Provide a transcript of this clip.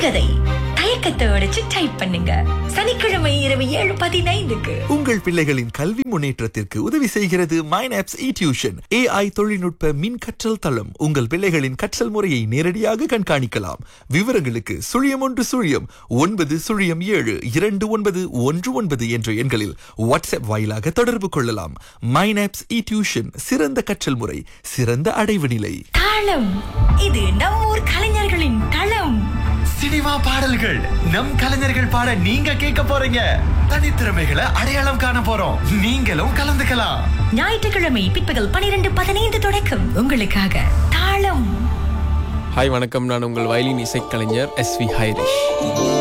சிறுகதை தயக்கத்தோட டைப் பண்ணுங்க. சனிக்கிழமை இரவு 7:15. உங்கள் பிள்ளைகளின் கல்வி முன்னேற்றத்திற்கு உதவி செய்கிறது மைனாப்ஸ் டியூஷன். AI தொழில்நுட்ப மின் கற்றல் தளம். உங்கள் பிள்ளைகளின் கற்றல் முறையை நேரடியாக கண்காணிக்கலாம். விவரங்களுக்கு 0109072919 என்ற எண்களில் வாட்ஸ்அப் வாயிலாக தொடர்பு கொள்ளலாம். மைனாப்ஸ் டியூஷன், சிறந்த கற்றல் முறை, சிறந்த அடைவு நிலை. தாளம், இது நம் ஊர் கலைஞர்களின் தளம். சினிமா பாடல்கள் நம் கலைஞர்கள் பாட நீங்க கேட்க போறீங்க. தனித்திறமைகளை அடையாளம் காண போறோம். நீங்களும் கலந்துக்கலாம். ஞாயிற்றுக்கிழமை பிற்பகல் 12:15 தொடக்கம் உங்களுக்காக தாளம். ஹாய் வணக்கம், நான் உங்கள் வயலின் இசைக்கலைஞர் SV ஹைரிஷ்.